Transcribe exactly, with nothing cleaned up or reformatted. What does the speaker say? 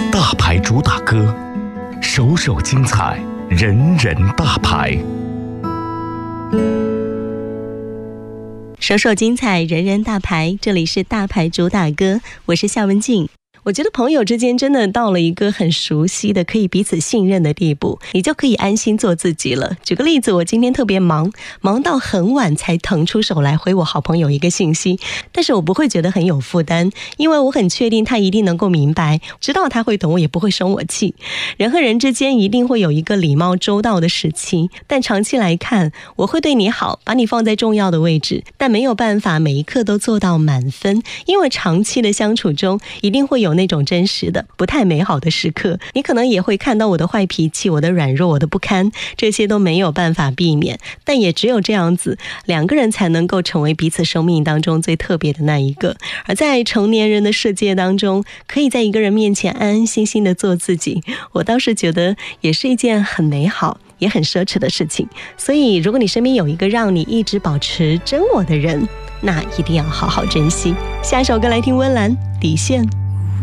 大牌主打歌，首首精彩，人人大牌。 首首精彩，人人大牌，这里是大牌主打歌，我是夏文静。我觉得朋友之间真的到了一个很熟悉的可以彼此信任的地步，你就可以安心做自己了。举个例子，我今天特别忙，忙到很晚才腾出手来回我好朋友一个信息，但是我不会觉得很有负担，因为我很确定他一定能够明白，知道他会懂，我也不会生我气。人和人之间一定会有一个礼貌周到的时期，但长期来看，我会对你好，把你放在重要的位置，但没有办法每一刻都做到满分，因为长期的相处中一定会有那种真实的不太美好的时刻，你可能也会看到我的坏脾气，我的软弱，我的不堪，这些都没有办法避免，但也只有这样子，两个人才能够成为彼此生命当中最特别的那一个。而在成年人的世界当中，可以在一个人面前安安心心的做自己，我倒是觉得也是一件很美好也很奢侈的事情。所以如果你身边有一个让你一直保持真我的人，那一定要好好珍惜。下一首歌来听温岚，底线。